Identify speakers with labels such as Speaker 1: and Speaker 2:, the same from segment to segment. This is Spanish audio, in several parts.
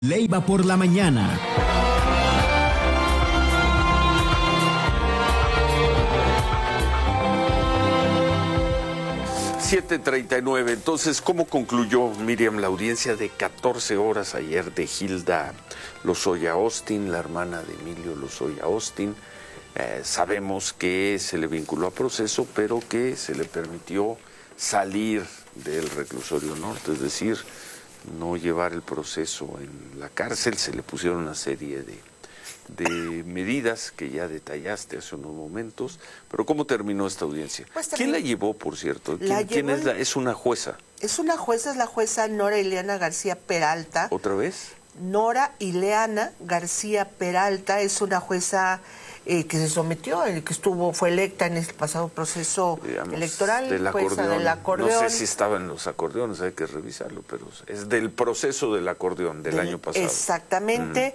Speaker 1: Leiva por la mañana.
Speaker 2: (7:39). Entonces, ¿cómo concluyó, Miriam, la audiencia de 14 horas ayer de Hilda Lozoya Austin, la hermana de Emilio Lozoya Austin? Sabemos que se le vinculó a proceso, pero que se le permitió salir del reclusorio norte, es decir, no llevar el proceso en la cárcel. Se le pusieron una serie de medidas que ya detallaste hace unos momentos. Pero ¿cómo terminó esta audiencia?
Speaker 3: Pues
Speaker 2: ¿Quién la llevó, por cierto? ¿Quién es es una jueza?
Speaker 3: Es una jueza, es la jueza Nora Ileana García Peralta.
Speaker 2: ¿Otra vez?
Speaker 3: Nora Ileana García Peralta es una jueza que se sometió, fue electa en el pasado proceso electoral, jueza del acordeón.
Speaker 2: No sé si estaba en los acordeones, hay que revisarlo, pero es del proceso del acordeón del año pasado.
Speaker 3: Exactamente.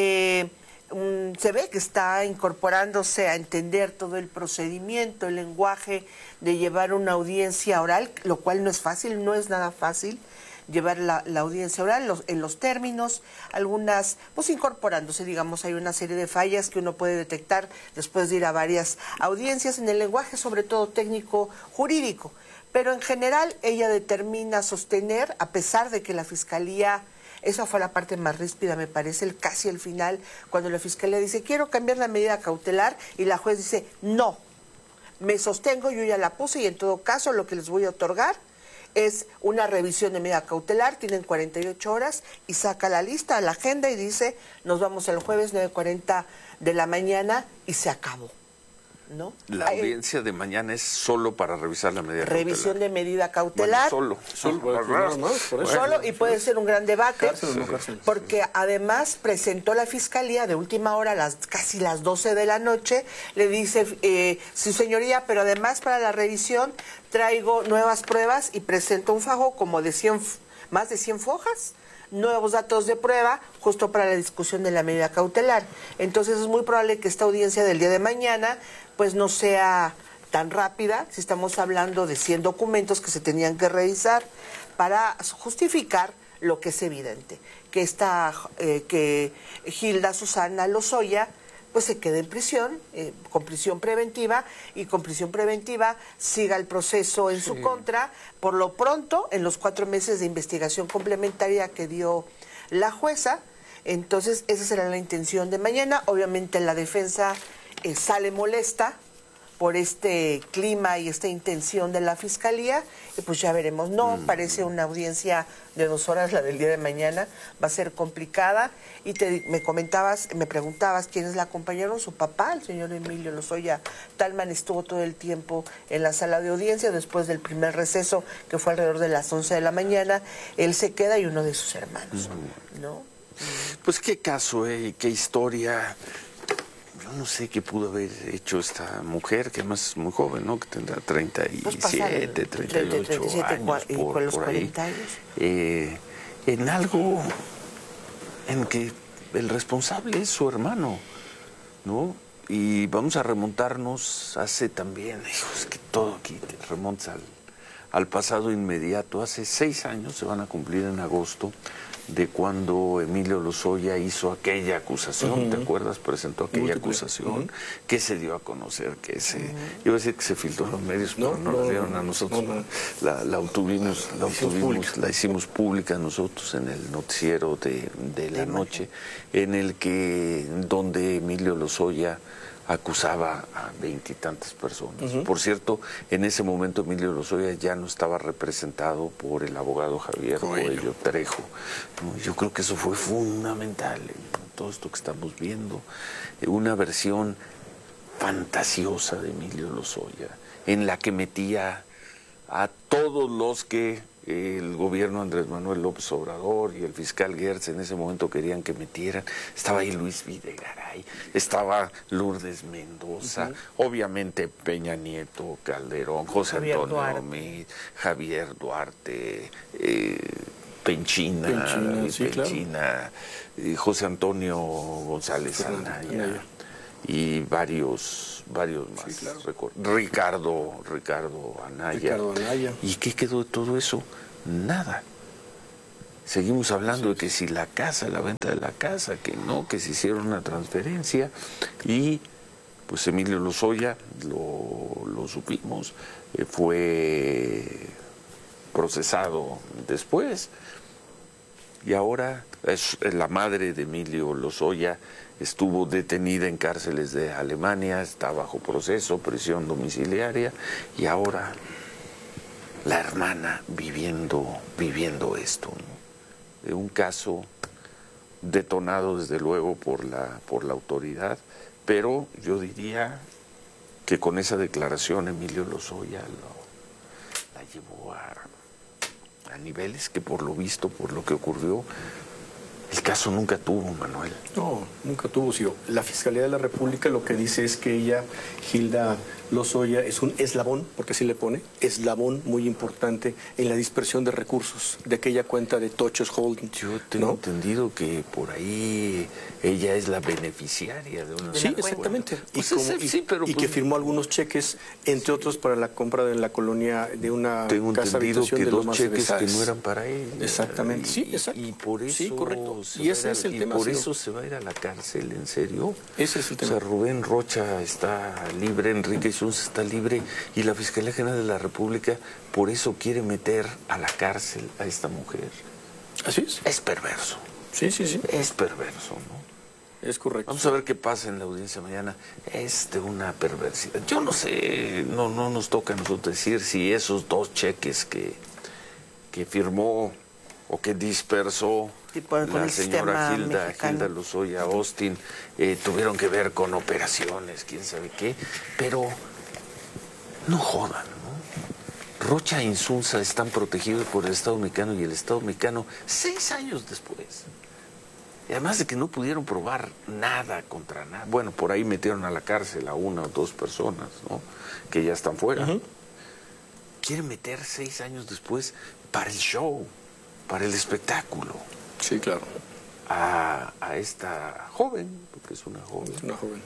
Speaker 3: Se ve que está incorporándose a entender todo el procedimiento, el lenguaje de llevar una audiencia oral, lo cual no es fácil, no es nada fácil llevar la audiencia oral en los términos, algunas, pues incorporándose, digamos, hay una serie de fallas que uno puede detectar después de ir a varias audiencias en el lenguaje, sobre todo técnico jurídico. Pero en general ella determina sostener, a pesar de que la Fiscalía, esa fue la parte más ríspida, me parece, casi el final, cuando la Fiscalía dice, quiero cambiar la medida cautelar, y la juez dice, no, me sostengo, yo ya la puse, y en todo caso lo que les voy a otorgar es una revisión de medida cautelar, tienen 48 horas, y saca la lista, la agenda, y dice, nos vamos el jueves 9:40 de la mañana, y se acabó. ¿No?
Speaker 2: La audiencia de mañana es solo para revisar la medida cautelar.
Speaker 3: Revisión de medida cautelar.
Speaker 2: Bueno,
Speaker 3: solo, y puede ser un gran debate, porque además presentó la Fiscalía de última hora, casi las 12 de la noche, le dice, su señoría, pero además para la revisión traigo nuevas pruebas, y presentó un fajo como de más de 100 fojas, nuevos datos de prueba, justo para la discusión de la medida cautelar. Entonces es muy probable que esta audiencia del día de mañana pues no sea tan rápida, si estamos hablando de 100 documentos que se tenían que revisar para justificar lo que es evidente, que Hilda Susana Lozoya pues se quede en prisión, con prisión preventiva, y con prisión preventiva siga el proceso en su contra, por lo pronto, en los 4 meses de investigación complementaria que dio la jueza. Entonces, esa será la intención de mañana. Obviamente la defensa sale molesta por este clima y esta intención de la Fiscalía, y pues ya veremos. No parece una audiencia de 2 horas, la del día de mañana, va a ser complicada. Y me preguntabas quiénes la acompañaron. Su papá, el señor Emilio Lozoya Talman, estuvo todo el tiempo en la sala de audiencia después del primer receso, que fue alrededor de las 11 de la mañana. Él se queda, y uno de sus hermanos, ¿no?
Speaker 2: Pues qué caso, qué historia. Yo no sé qué pudo haber hecho esta mujer, que además es muy joven, ¿no? Que tendrá 37, 38 años,
Speaker 3: por los
Speaker 2: por
Speaker 3: 40
Speaker 2: ahí.
Speaker 3: años.
Speaker 2: En algo en que el responsable es su hermano, ¿no? Y vamos a remontarnos hace también, es que todo aquí te remonta al pasado inmediato. Hace 6 años, se van a cumplir en agosto, de cuando Emilio Lozoya hizo aquella acusación, ¿te acuerdas? Presentó aquella acusación que se dio a conocer, que iba a decir que se filtró en los medios, pero no la dieron a nosotros. La hicimos pública nosotros en el noticiero de la noche, donde Emilio Lozoya acusaba a 20 y tantas personas. Por cierto, en ese momento Emilio Lozoya ya no estaba representado por el abogado Javier Coello Trejo. Yo creo que eso fue fundamental en todo esto que estamos viendo. Una versión fantasiosa de Emilio Lozoya, en la que metía a todos los que el gobierno Andrés Manuel López Obrador y el fiscal Gertz en ese momento querían que metieran. Estaba ahí Luis Videgaray, estaba Lourdes Mendoza, obviamente Peña Nieto, Calderón, José Antonio Meade, Javier Duarte, Penchina, José Antonio González Anaya, y varios más.
Speaker 4: Sí, claro.
Speaker 2: Ricardo Anaya. ¿Y qué quedó de todo eso? Nada. seguimos hablando de que si la casa, la venta de la casa, que no, que se hicieron una transferencia y pues Emilio Lozoya, lo supimos, fue procesado después y ahora la madre de Emilio Lozoya estuvo detenida en cárceles de Alemania, está bajo proceso, prisión domiciliaria y ahora la hermana viviendo esto, ¿no? Un caso detonado desde luego por la autoridad, pero yo diría que con esa declaración Emilio Lozoya la llevó a niveles que por lo visto, por lo que ocurrió, el caso nunca tuvo, Manuel.
Speaker 1: No, nunca tuvo, sí. La Fiscalía de la República lo que dice es que ella, Hilda Lozoya, es un eslabón, porque así le pone, eslabón muy importante en la dispersión de recursos de aquella cuenta de Tochos Holding.
Speaker 2: Yo tengo entendido que por ahí ella es la beneficiaria de una...
Speaker 1: Sí, exactamente.
Speaker 2: Pues
Speaker 1: y que firmó algunos cheques, entre otros para la compra de la colonia de una casa habitación de Lomas de Besares. Tengo entendido que 2 cheques que no eran para ella. Exactamente, sí, exacto.
Speaker 2: Y por eso...
Speaker 1: Sí, correcto. Y ese es el tema.
Speaker 2: Por eso se va a ir a la cárcel, ¿en serio?
Speaker 1: Ese es el tema.
Speaker 2: O sea, Rubén Rocha está libre, Enrique Insunza está libre y la Fiscalía General de la República por eso quiere meter a la cárcel a esta mujer.
Speaker 1: Así es.
Speaker 2: Es perverso.
Speaker 1: Sí.
Speaker 2: Es perverso, ¿no?
Speaker 1: Es correcto.
Speaker 2: Vamos a ver qué pasa en la audiencia mañana. Es de una perversidad. Yo no sé, no nos toca a nosotros decir si esos 2 cheques que firmó o que dispersó la señora Hilda Lozoya Austin tuvieron que ver con operaciones, quién sabe qué, pero no jodan, ¿no? Rocha e Insunza están protegidos por el Estado mexicano y el Estado mexicano 6 años después. Y además de que no pudieron probar nada contra nada. Bueno, por ahí metieron a la cárcel a 1 o 2 personas, ¿no? Que ya están fuera. Quieren meter 6 años después para el show, para el espectáculo.
Speaker 1: Sí, claro.
Speaker 2: A esta joven, porque es una joven.
Speaker 1: Una joven.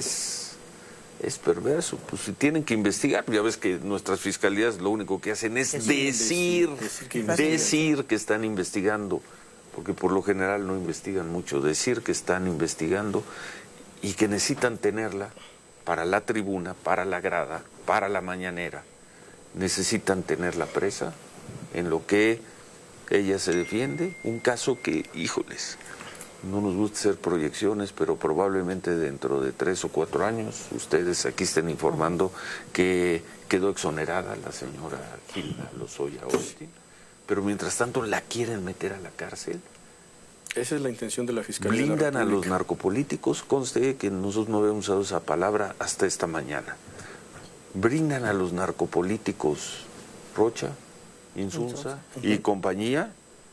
Speaker 2: Es perverso. Pues si tienen que investigar, ya ves que nuestras fiscalías lo único que hacen es decir que están investigando, porque por lo general no investigan mucho, decir que están investigando y que necesitan tenerla para la tribuna, para la grada, para la mañanera. Necesitan tenerla presa en lo que ella se defiende, un caso que, híjoles, no nos gusta hacer proyecciones, pero probablemente dentro de 3 o 4 años ustedes aquí estén informando que quedó exonerada la señora Hilda Lozoya Austin, pero mientras tanto la quieren meter a la cárcel.
Speaker 1: Esa es la intención de la Fiscalía.
Speaker 2: Blindan a los narcopolíticos, conste que nosotros no habíamos usado esa palabra hasta esta mañana. Brindan a los narcopolíticos Rocha, Insunza y compañía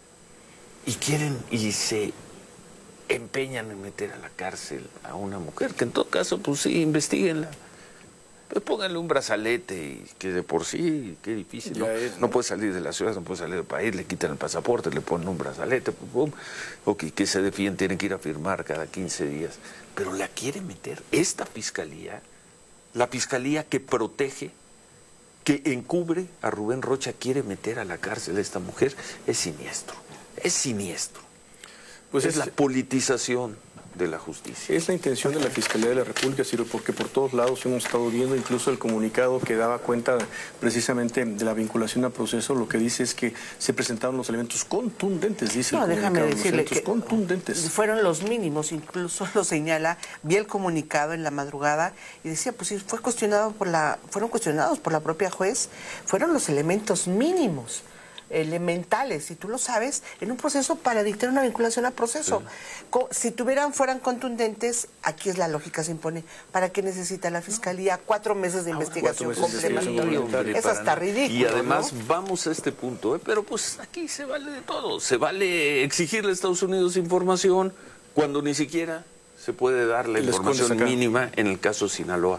Speaker 2: y quieren y se empeñan en meter a la cárcel a una mujer que en todo caso pues sí, investíguenla, pues pónganle un brazalete y que de por sí qué difícil, ¿no? No puede salir de la ciudad, no puede salir del país, le quitan el pasaporte, le ponen un brazalete, que se defienden, tienen que ir a firmar cada 15 días, pero la quiere meter esta fiscalía, la fiscalía que protege, que encubre a Rubén Rocha, quiere meter a la cárcel a esta mujer. Es siniestro, es siniestro. Pues es la politización de la justicia.
Speaker 1: Es la intención de la Fiscalía de la República, Ciro, porque por todos lados hemos estado viendo incluso el comunicado que daba cuenta precisamente de la vinculación al proceso. Lo que dice es que se presentaron los elementos contundentes, dice el comunicado.
Speaker 3: Déjame decirle
Speaker 1: que contundentes.
Speaker 3: Fueron los mínimos, incluso lo señala, vi el comunicado en la madrugada y decía, pues sí, fueron cuestionados por la propia juez, fueron los elementos mínimos, elementales, si tú lo sabes, en un proceso para dictar una vinculación al proceso. Sí. Si fueran contundentes, aquí es la lógica, se impone. ¿Para qué necesita la Fiscalía 4 meses de investigación complementaria? Es hasta ridículo.
Speaker 2: Y además,
Speaker 3: ¿no?
Speaker 2: vamos a este punto, pero pues aquí se vale de todo. Se vale exigirle a Estados Unidos información cuando ni siquiera se puede dar la información mínima en el caso Sinaloa.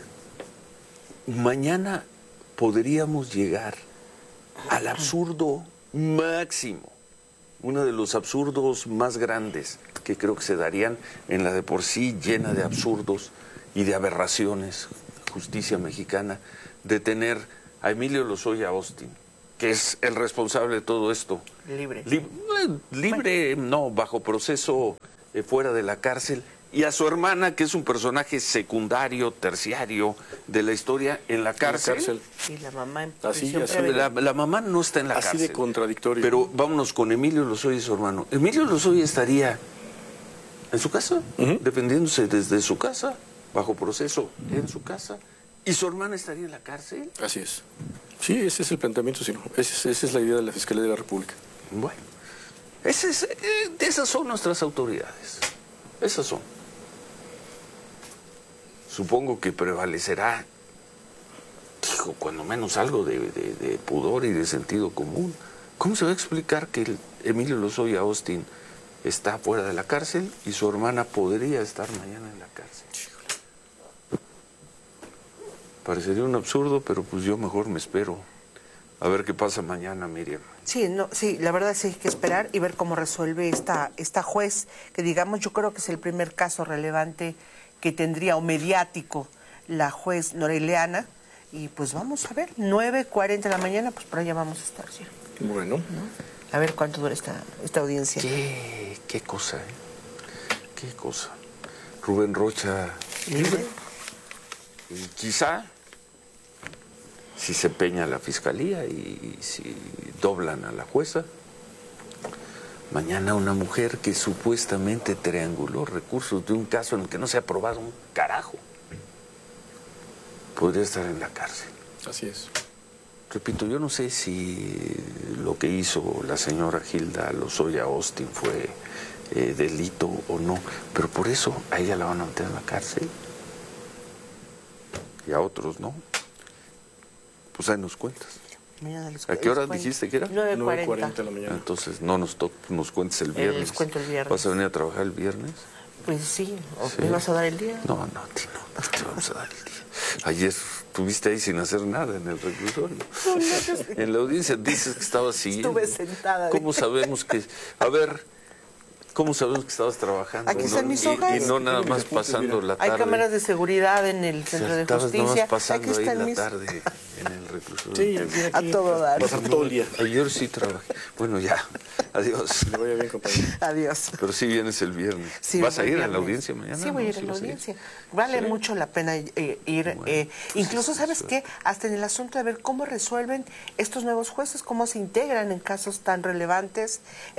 Speaker 2: Mañana podríamos llegar al absurdo máximo, uno de los absurdos más grandes que creo que se darían en la de por sí llena de absurdos y de aberraciones, justicia mexicana, de tener a Emilio Lozoya Austin, que es el responsable de todo esto.
Speaker 3: Libre.
Speaker 2: Libre, no, bajo proceso, fuera de la cárcel. Y a su hermana, que es un personaje secundario, terciario de la historia, en la cárcel.
Speaker 3: Y la mamá en
Speaker 1: Así,
Speaker 2: la mamá no está en la cárcel.
Speaker 1: Así de contradictorio.
Speaker 2: Pero vámonos con Emilio Lozoya y su hermano. Emilio Lozoya estaría en su casa, defendiéndose desde su casa, bajo proceso en su casa, y su hermana estaría en la cárcel.
Speaker 1: Así es. Sí, ese es el planteamiento, sí, no. Esa es la idea de la Fiscalía de la República.
Speaker 2: Bueno, esas son nuestras autoridades. Esas son. Supongo que prevalecerá, digo, cuando menos algo de pudor y de sentido común. ¿Cómo se va a explicar que el Emilio Lozoya Austin está fuera de la cárcel y su hermana podría estar mañana en la cárcel? Parecería un absurdo, pero pues yo mejor me espero a ver qué pasa mañana, Miriam.
Speaker 3: Sí, la verdad sí hay que esperar y ver cómo resuelve esta juez, que digamos yo creo que es el primer caso relevante que tendría, o mediático, la juez Noreliana, y pues vamos a ver, 9:40 de la mañana, pues por allá vamos a estar, ¿sí?
Speaker 1: Bueno.
Speaker 3: ¿No? A ver cuánto dura esta audiencia.
Speaker 2: Qué cosa, qué cosa. Rubén Rocha libre. Y quizá, si se peña la fiscalía y si doblan a la jueza, mañana una mujer que supuestamente trianguló recursos de un caso en el que no se ha aprobado un carajo podría estar en la cárcel.
Speaker 1: Así es.
Speaker 2: Repito, yo no sé si lo que hizo la señora Hilda Lozoya Austin fue delito o no, pero por eso a ella la van a meter en la cárcel y a otros no. Pues ahí nos cuentas. ¿A qué hora dijiste que era?
Speaker 3: 9:40
Speaker 1: de la mañana.
Speaker 2: Entonces no nos cuentes el viernes.
Speaker 3: Les cuento el viernes.
Speaker 2: ¿Vas a venir a trabajar el viernes?
Speaker 3: Pues sí, ¿o me vas a dar el día?
Speaker 2: No, ti no te vamos a dar el día. Ayer estuviste ahí sin hacer nada en el reclusorio. En la audiencia dices que estabas siguiendo.
Speaker 3: Estuve sentada.
Speaker 2: ¿Cómo sabemos que... A ver, ¿cómo sabemos que estabas trabajando?
Speaker 3: Aquí están mis hojas.
Speaker 2: Y no nada más pasando la tarde.
Speaker 3: Hay cámaras de seguridad en el centro de justicia.
Speaker 2: Estabas nada más pasando ahí la
Speaker 3: mis...
Speaker 2: tarde en el reclusorio.
Speaker 1: Sí,
Speaker 3: a todo dar.
Speaker 1: Pasar todo el día.
Speaker 2: Ayer sí trabajé. Bueno, ya. Adiós.
Speaker 1: Me vaya bien, compañero.
Speaker 3: Adiós.
Speaker 2: Pero sí vienes el viernes.
Speaker 3: Sí,
Speaker 2: ¿Vas a ir a la
Speaker 3: viernes.
Speaker 2: audiencia mañana?
Speaker 3: Sí, voy a ir a la audiencia. Vale mucho la pena ir.
Speaker 2: Bueno,
Speaker 3: incluso, ¿sabes qué? Hasta en el asunto de ver cómo resuelven estos nuevos jueces, cómo se integran en casos tan relevantes.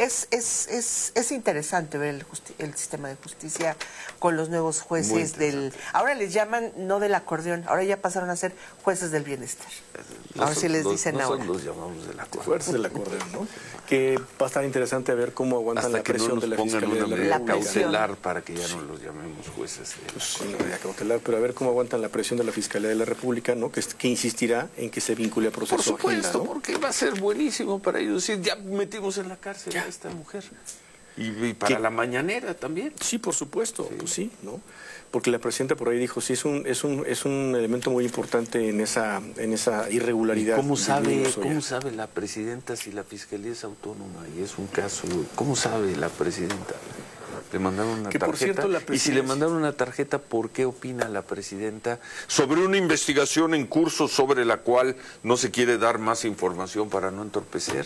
Speaker 3: Es interesante ver el sistema de justicia con los nuevos jueces del... Ahora les llaman no del acordeón, ahora ya pasaron a ser jueces del bienestar. Ahora sí les dicen ahora.
Speaker 2: Los llamamos del acordeón.
Speaker 1: Fuerzas del acordeón, ¿no? Que va a estar interesante ver cómo aguantan
Speaker 2: hasta
Speaker 1: la presión de la
Speaker 2: pongan
Speaker 1: Fiscalía
Speaker 2: una
Speaker 1: de la
Speaker 2: medida
Speaker 1: República.
Speaker 2: cautelar para que ya no los llamemos jueces.
Speaker 1: Pues sí, no había cautelar, pero a ver cómo aguantan la presión de la Fiscalía de la República, ¿no? Que insistirá en que se vincule a proceso.
Speaker 2: Por supuesto,
Speaker 1: Hilda, ¿no?
Speaker 2: porque va a ser buenísimo para ellos decir, ya metimos en la cárcel a esta mujer. Y para la mañanera también.
Speaker 1: Sí, por supuesto, sí. Pues sí, ¿no? Porque la presidenta por ahí dijo, sí, es un elemento muy importante en esa irregularidad.
Speaker 2: ¿Cómo sabe la presidenta si la fiscalía es autónoma y es un caso? ¿Cómo sabe la presidenta? Le mandaron una tarjeta. Por cierto, y si le mandaron una tarjeta, ¿por qué opina la presidenta sobre una investigación en curso sobre la cual no se quiere dar más información para no entorpecer?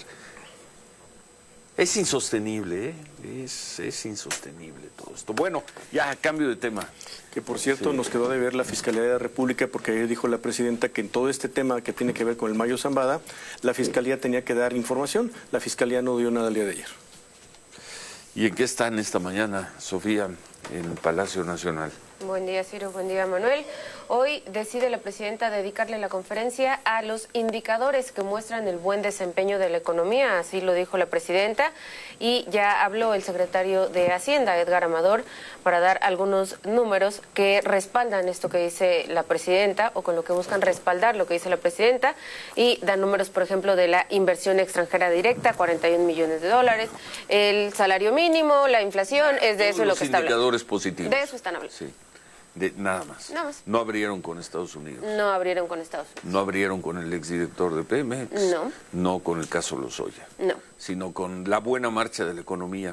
Speaker 2: Es insostenible, es insostenible todo esto. Bueno, ya cambio de tema.
Speaker 1: Que por cierto nos quedó de ver la Fiscalía de la República, porque ayer dijo la presidenta que en todo este tema que tiene que ver con el Mayo Zambada, la Fiscalía tenía que dar información. La Fiscalía no dio nada el día de ayer.
Speaker 2: ¿Y en qué están esta mañana, Sofía, en Palacio Nacional?
Speaker 4: Buen día, Ciro. Buen día, Manuel. Hoy decide la presidenta dedicarle la conferencia a los indicadores que muestran el buen desempeño de la economía, así lo dijo la presidenta, y ya habló el secretario de Hacienda, Edgar Amador, para dar algunos números que respaldan esto que dice la presidenta, o con lo que buscan respaldar lo que dice la presidenta, y dan números, por ejemplo, de la inversión extranjera directa, 41 millones de dólares, el salario mínimo, la inflación, es de eso lo que está hablando.
Speaker 2: Indicadores positivos.
Speaker 4: De eso están hablando.
Speaker 2: Sí. Nada más.
Speaker 4: Nada más.
Speaker 2: No abrieron con Estados Unidos.
Speaker 4: No abrieron con Estados Unidos.
Speaker 2: No abrieron con el exdirector de Pemex.
Speaker 4: No.
Speaker 2: No con el caso Lozoya.
Speaker 4: No.
Speaker 2: Sino con la buena marcha de la economía.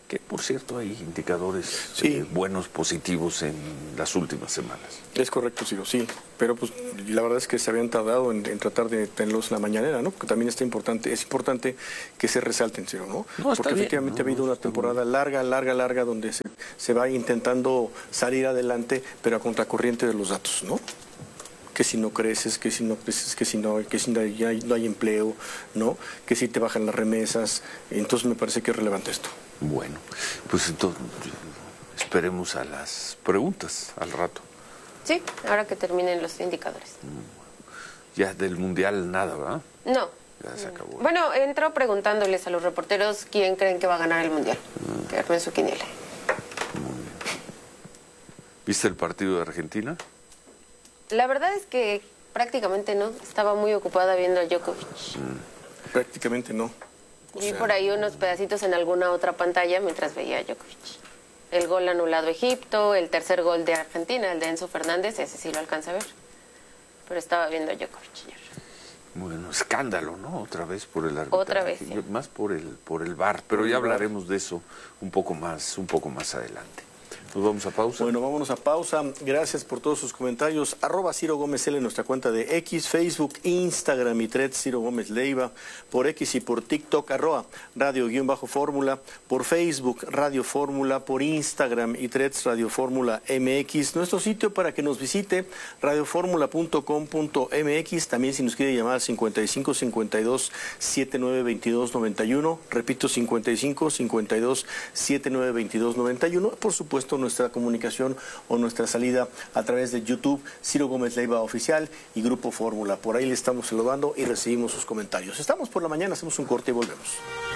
Speaker 2: que por cierto hay indicadores buenos, positivos en las últimas semanas.
Speaker 1: Es correcto, Ciro, sí, pero pues la verdad es que se habían tardado en tratar de tenerlos en la mañanera, ¿no? Porque también es importante que se resalten, Ciro, ¿no? Porque efectivamente ha habido una temporada larga, donde se va intentando salir adelante, pero a contracorriente de los datos, ¿no? Que si no creces, que si no hay empleo, ¿no? Que si te bajan las remesas, entonces me parece que es relevante esto.
Speaker 2: Bueno, pues entonces esperemos a las preguntas al rato.
Speaker 4: Sí, ahora que terminen los indicadores.
Speaker 2: Ya del Mundial nada, ¿verdad?
Speaker 4: No.
Speaker 2: Ya se acabó.
Speaker 4: Bueno, entro preguntándoles a los reporteros quién creen que va a ganar el Mundial. Que armen su quiniela.
Speaker 2: Muy bien. ¿Viste el partido de Argentina?
Speaker 4: La verdad es que prácticamente no. Estaba muy ocupada viendo a Djokovic.
Speaker 1: Prácticamente no.
Speaker 4: Vi por ahí unos pedacitos en alguna otra pantalla mientras veía a Djokovic. El gol anulado a Egipto, el tercer gol de Argentina, el de Enzo Fernández, ese sí lo alcanza a ver. Pero estaba viendo a Djokovic ayer.
Speaker 2: Bueno, escándalo, ¿no? Otra vez por el arbitraje.
Speaker 4: Otra vez, sí.
Speaker 2: Más por el VAR, pero ya hablaremos de eso un poco más adelante. ¿Nos vamos a pausa?
Speaker 1: Bueno, vámonos a pausa. Gracias por todos sus comentarios. @Ciro Gómez L en nuestra cuenta de X, Facebook, Instagram y Threads Ciro Gómez Leiva. Por X y por TikTok, @Radio_Fórmula. Por Facebook, Radio Fórmula. Por Instagram y Threads Radio Fórmula MX. Nuestro sitio para que nos visite, radioformula.com.mx. También si nos quiere llamar 55 52 79 22 91. Repito, 55 52 79 22 91. Por supuesto, nuestra comunicación o nuestra salida a través de YouTube, Ciro Gómez Leiva Oficial y Grupo Fórmula. Por ahí le estamos saludando y recibimos sus comentarios. Estamos por la mañana, hacemos un corte y volvemos.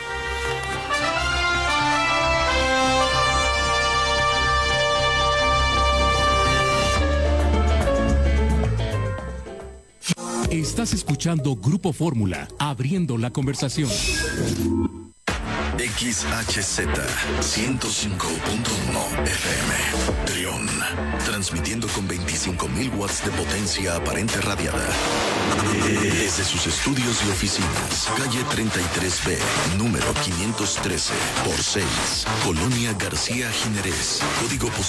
Speaker 5: Estás escuchando Grupo Fórmula, abriendo la conversación.
Speaker 6: XHZ 105.1 FM Trión, transmitiendo con 25.000 watts de potencia aparente radiada desde sus estudios y oficinas, calle 33B, número 513 por 6, Colonia García Jiménez, código postal